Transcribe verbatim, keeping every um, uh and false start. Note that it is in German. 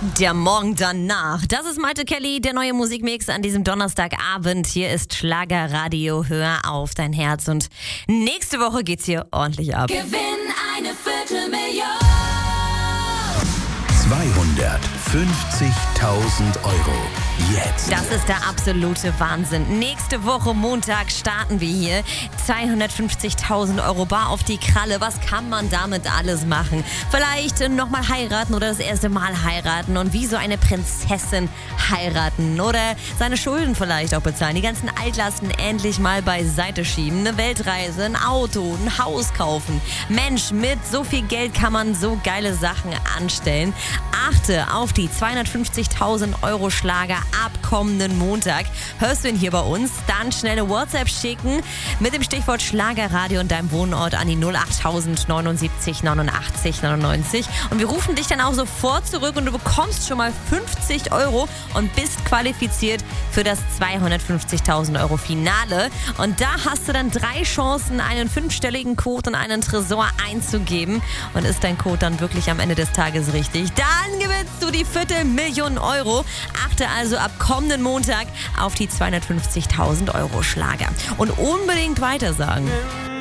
Der Morgen danach. Das ist Malte Kelly, der neue Musikmix an diesem Donnerstagabend. Hier ist Schlagerradio. Hör auf dein Herz. Und nächste Woche geht's hier ordentlich ab. Gewinn eine Viertelmillion. zweihundertfünfzigtausend Euro. Jetzt. Das ist der absolute Wahnsinn. Nächste Woche Montag starten wir hier. zweihundertfünfzigtausend Euro bar auf die Kralle. Was kann man damit alles machen? Vielleicht nochmal heiraten oder das erste Mal heiraten und wie so eine Prinzessin heiraten. Oder seine Schulden vielleicht auch bezahlen. Die ganzen Altlasten endlich mal beiseite schieben. Eine Weltreise, ein Auto, ein Haus kaufen. Mensch, mit so viel Geld kann man so geile Sachen anstellen. Achte auf die zweihundertfünfzigtausend Euro Schlager ab kommenden Montag. Hörst du ihn hier bei uns? Dann schnell eine WhatsApp schicken mit dem Stichwort Schlagerradio und deinem Wohnort an die null achttausend neunundsiebzig neunundachtzig neunundneunzig. Und wir rufen dich dann auch sofort zurück und du bekommst schon mal fünfzig Euro und bist qualifiziert für das zweihundertfünfzigtausend Euro Finale. Und da hast du dann drei Chancen, einen fünfstelligen Code und einen Tresor einzugeben. Und ist dein Code dann wirklich am Ende des Tages richtig, dann gewinnst du die Viertelmillion Euro. Achte also ab kommenden Montag auf die zweihundertfünfzigtausend Euro Schlager. Und unbedingt weitersagen.